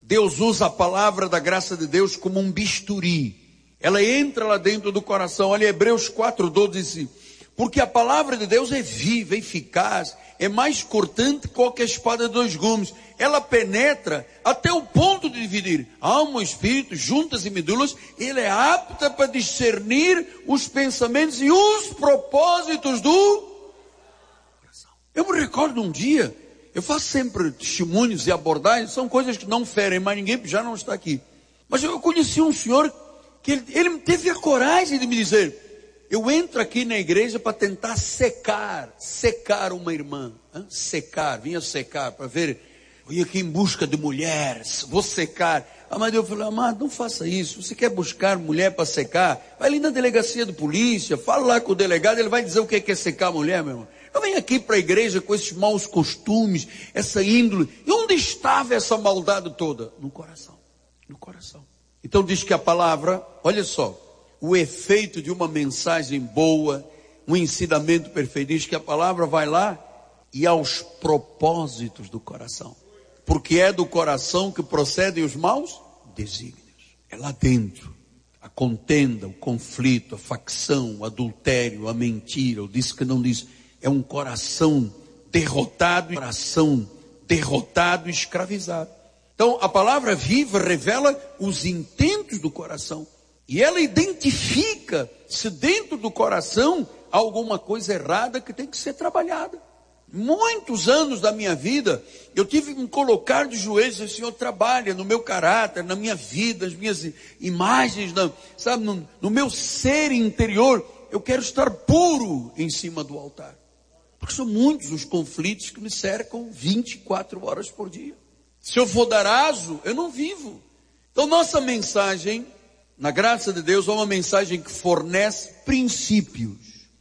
Deus usa a palavra da graça de Deus como um bisturi. Ela entra lá dentro do coração. Olha, Hebreus 4:12 diz assim: porque a palavra de Deus é viva, eficaz, é mais cortante que qualquer espada de dois gumes. Ela penetra até o ponto de dividir alma e espírito, juntas e medulas. Ela é apta para discernir os pensamentos e os propósitos do coração. Eu me recordo um dia, eu faço sempre testemunhos e abordagens, são coisas que não ferem mais ninguém, porque já não está aqui. Mas eu conheci um senhor que ele teve a coragem de me dizer: eu entro aqui na igreja para tentar secar uma irmã. Vinha secar, para ver, eu ia aqui em busca de mulheres, vou secar. Mas eu falei: amado, não faça isso. Você quer buscar mulher para secar? Vai ali na delegacia de polícia, fala lá com o delegado, ele vai dizer o que é secar a mulher, meu irmão. Eu venho aqui para a igreja com esses maus costumes, essa índole. E onde estava essa maldade toda? No coração. No coração. Então diz que a palavra, olha só, o efeito de uma mensagem boa, um ensinamento perfeito, diz que a palavra vai lá e aos propósitos do coração. Porque é do coração que procedem os maus desígnios. É lá dentro. A contenda, o conflito, a facção, o adultério, a mentira, o disse que não diz. É um coração derrotado e escravizado. Então a palavra viva revela os intentos do coração. E ela identifica se dentro do coração há alguma coisa errada que tem que ser trabalhada. Muitos anos da minha vida, eu tive que me colocar de joelhos e dizer: Senhor, trabalha no meu caráter, na minha vida, nas minhas imagens, no meu ser interior. Eu quero estar puro em cima do altar. Porque são muitos os conflitos que me cercam 24 horas por dia. Se eu for dar aso, eu não vivo. Então nossa mensagem, na graça de Deus, é uma mensagem que fornece princípios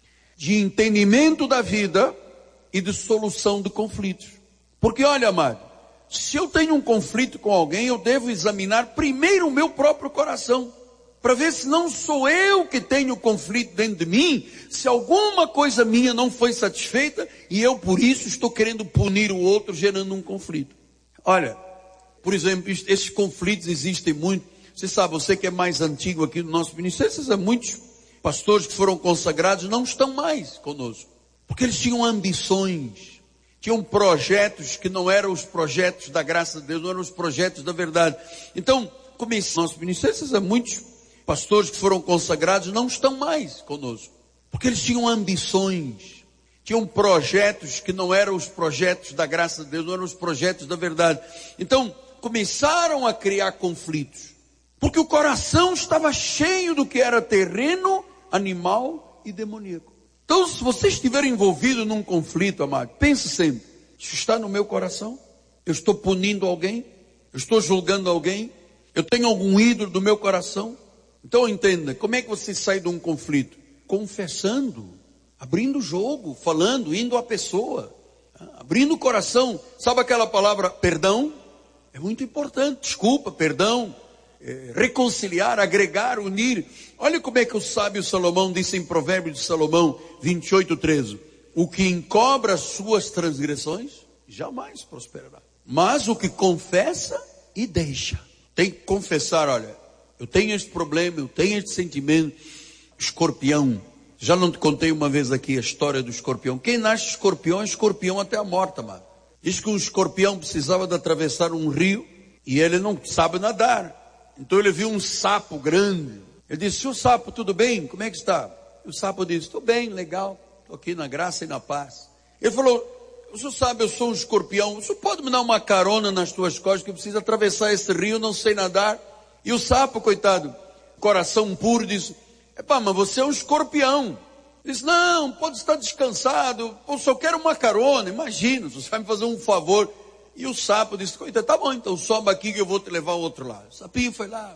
de entendimento da vida e de solução de conflitos. Porque olha, amado, se eu tenho um conflito com alguém, eu devo examinar primeiro o meu próprio coração, para ver se não sou eu que tenho conflito dentro de mim, se alguma coisa minha não foi satisfeita, e eu por isso estou querendo punir o outro, gerando um conflito. Olha, por exemplo, esses conflitos existem muito. Você sabe, você que é mais antigo aqui no nosso ministério, você sabe, muitos pastores que foram consagrados não estão mais conosco. Porque eles tinham ambições, tinham projetos que não eram os projetos da graça de Deus, não eram os projetos da verdade. Então, comecei nosso ministério, você sabe, muitos pastores que foram consagrados não estão mais conosco. Porque eles tinham ambições, tinham projetos que não eram os projetos da graça de Deus, não eram os projetos da verdade. Então, começaram a criar conflitos. Porque o coração estava cheio do que era terreno, animal e demoníaco. Então, se você estiver envolvido num conflito, amado, pense sempre: isso está no meu coração? Eu estou punindo alguém? Eu estou julgando alguém? Eu tenho algum ídolo do meu coração? Então entenda, como é que você sai de um conflito? Confessando, abrindo o jogo, falando, indo à pessoa, abrindo o coração. Sabe aquela palavra perdão? É muito importante. Desculpa, perdão. Reconciliar, agregar, unir. Olha como é que o sábio Salomão disse em Provérbios de Salomão 28:13: o que encobre as suas transgressões jamais prosperará, mas o que confessa e deixa. Tem que confessar: olha, eu tenho este problema, eu tenho este sentimento. Escorpião, já não te contei uma vez aqui a história do escorpião? Quem nasce escorpião é escorpião até a morte, amado. Diz que um escorpião precisava de atravessar um rio e ele não sabe nadar. Então ele viu um sapo grande. Ele disse: senhor sapo, tudo bem? Como é que está? E o sapo disse: estou bem, legal, estou aqui na graça e na paz. Ele falou: o senhor sabe, eu sou um escorpião, o senhor pode me dar uma carona nas tuas costas, que eu preciso atravessar esse rio, não sei nadar? E o sapo, coitado, coração puro, disse: epá, mas você é um escorpião. Ele disse: não, pode estar descansado, eu só quero uma carona, imagina, você vai me fazer um favor. E o sapo disse: coitado, tá bom, então sobe aqui que eu vou te levar ao outro lado. O sapinho foi lá,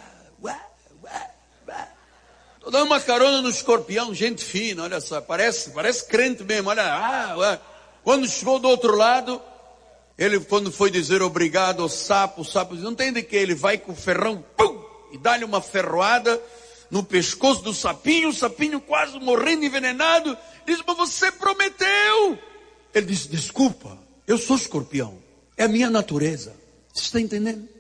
tô dando uma carona no escorpião, gente fina, olha só, parece crente mesmo, olha. Quando chegou do outro lado, ele, quando foi dizer obrigado ao sapo, o sapo disse: não tem de que, ele vai com o ferrão, pum, e dá-lhe uma ferroada no pescoço do sapinho, o sapinho quase morrendo envenenado. Diz: mas você prometeu. Ele disse: desculpa, eu sou escorpião, é a minha natureza. Você está entendendo?